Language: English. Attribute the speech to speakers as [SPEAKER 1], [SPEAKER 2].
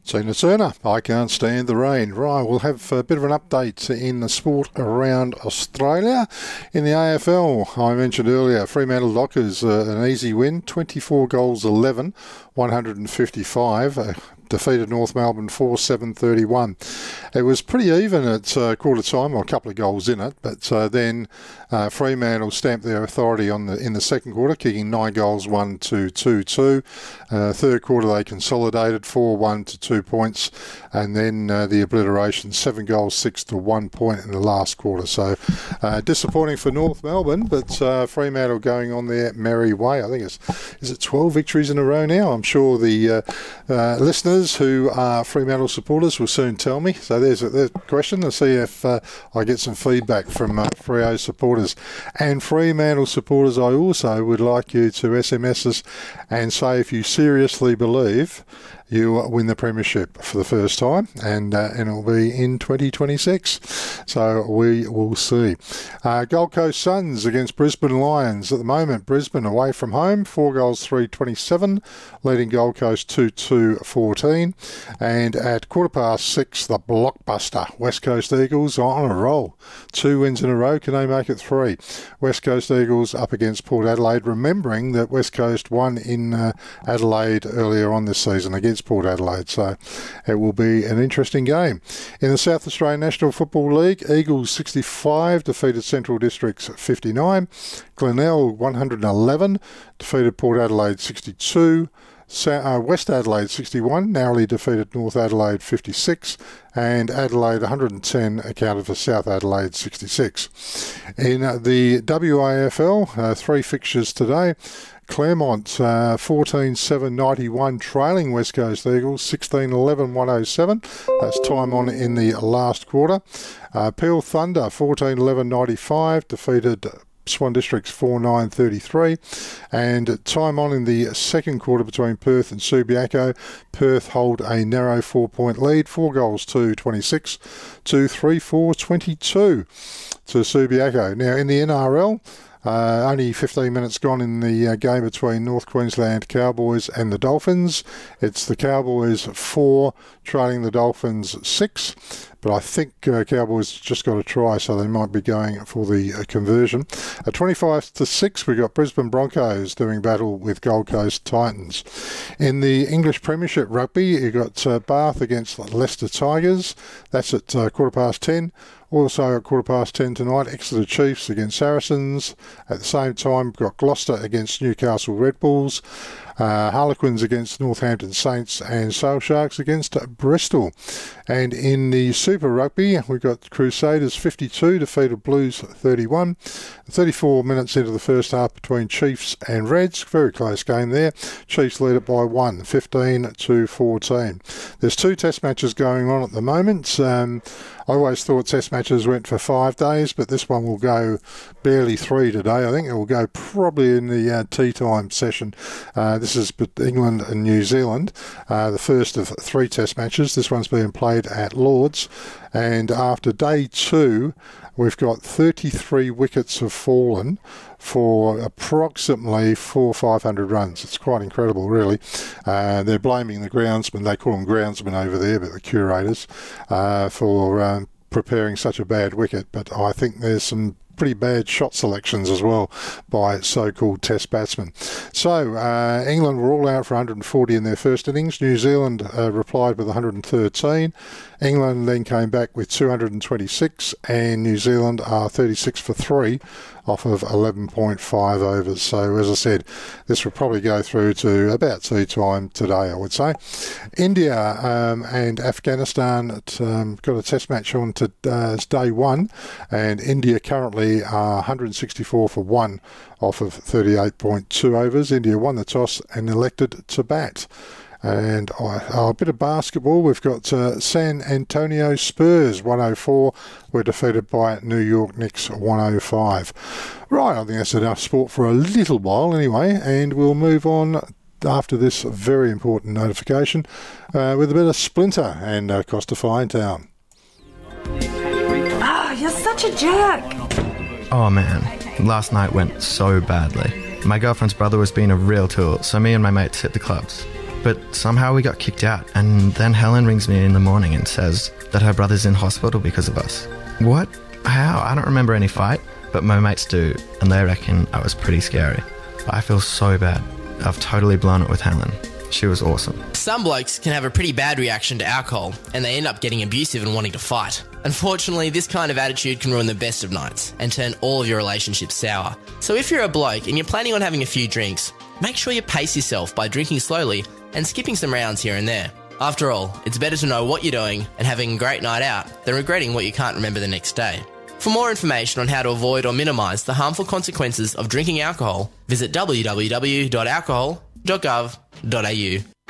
[SPEAKER 1] Tina Turner, I Can't Stand the Rain. Right, we'll have a bit of an update in the sport around Australia. In the AFL, I mentioned earlier, Fremantle Dockers, an easy win, 24 goals 11, 155. Defeated North Melbourne 4-7-31. It was pretty even at quarter time, or a couple of goals in it, but then Fremantle stamped their authority in the second quarter, kicking 9 goals, 1-2-2-2. Third quarter they consolidated 4-1 to 2 points, and then the obliteration 7 goals, 6 to 1 point in the last quarter. So disappointing for North Melbourne, but Fremantle going on their merry way. I think is it 12 victories in a row now? I'm sure the listeners who are Fremantle supporters will soon tell me. So there's a question to see if I get some feedback from Freo supporters. And Fremantle supporters, I also would like you to SMS us and say if you seriously believe you win the premiership for the first time, and it'll be in 2026. So we will see. Gold Coast Suns against Brisbane Lions. At the moment, Brisbane away from home, 4 goals, 3-27, leading Gold Coast 2-2-14. And at 6:15, the blockbuster West Coast Eagles are on a roll. 2 wins in a row. Can they make it 3? West Coast Eagles up against Port Adelaide, remembering that West Coast won in Adelaide earlier on this season against Port Adelaide, so it will be an interesting game. In the South Australian National Football League, Eagles 65 defeated Central Districts 59, Glenelg 111 defeated Port Adelaide 62, West Adelaide 61 narrowly defeated North Adelaide 56, and Adelaide 110 accounted for South Adelaide 66. In the WAFL, 3 fixtures today. Claremont 14-7-91 trailing West Coast Eagles 16-11-107. That's time on in the last quarter. Peel Thunder 14-11-95 defeated Swan Districts 4-9-33, and time on in the second quarter between Perth and Subiaco. Perth hold a narrow 4-point lead, 4 goals 2-26 to 3-4-22 to Subiaco. Now in the NRL, only 15 minutes gone in the game between North Queensland Cowboys and the Dolphins. It's the Cowboys 4 trailing the Dolphins 6. But I think Cowboys just got a try, so they might be going for the conversion. At 25-6, we've got Brisbane Broncos doing battle with Gold Coast Titans. In the English Premiership Rugby, you've got Bath against Leicester Tigers. That's at 10:15. Also at 10:15 tonight, Exeter Chiefs against Saracens. At the same time, we've got Gloucester against Newcastle Red Bulls. Harlequins against Northampton Saints, and Sale Sharks against Bristol. And in the Super Rugby, we've got Crusaders 52 defeated Blues 31. 34 minutes into the first half between Chiefs and Reds. Very close game there. Chiefs lead it by 1, 15-14. There's 2 test matches going on at the moment. I always thought test matches went for 5 days, but this one will go barely 3 today. I think it will go probably in the tea time session. This is England and New Zealand, the first of 3 test matches. This one's being played at Lords, and after day 2, we've got 33 wickets have fallen for approximately 400-500 runs. It's quite incredible, really. They're blaming the groundsmen. They call them groundsmen over there, but the curators, for preparing such a bad wicket. But I think there's some pretty bad shot selections as well by so-called test batsmen. So England were all out for 140 in their first innings. New Zealand replied with 113. England then came back with 226, and New Zealand are 36 for 3 off of 11.5 overs. So as I said, this will probably go through to about tea time today, I would say. India and Afghanistan got a test match on to day 1, and India currently are 164 for 1 off of 38.2 overs. India won the toss and elected to bat. And a bit of basketball. We've got San Antonio Spurs 104 were defeated by New York Knicks 105. Right, I think that's enough sport for a little while anyway, and we'll move on after this very important notification with a bit of Splinter and Costa Fine Town.
[SPEAKER 2] Ah, you're such a jerk!
[SPEAKER 3] Oh man, last night went so badly. My girlfriend's brother was being a real tool, so me and my mates hit the clubs. but somehow we got kicked out, and then Helen rings me in the morning and says that her brother's in hospital because of us. What? How? I don't remember any fight, but my mates do, and they reckon I was pretty scary. I feel so bad. I've totally blown it with Helen. She was awesome.
[SPEAKER 2] Some blokes can have a pretty bad reaction to alcohol, and they end up getting abusive and wanting to fight. Unfortunately, this kind of attitude can ruin the best of nights and turn all of your relationships sour. So if you're a bloke and you're planning on having a few drinks, make sure you pace yourself by drinking slowly and skipping some rounds here and there. After all, it's better to know what you're doing and having a great night out than regretting what you can't remember the next day. For more information on how to avoid or minimise the harmful consequences of drinking alcohol, visit www.alcohol.gov.au.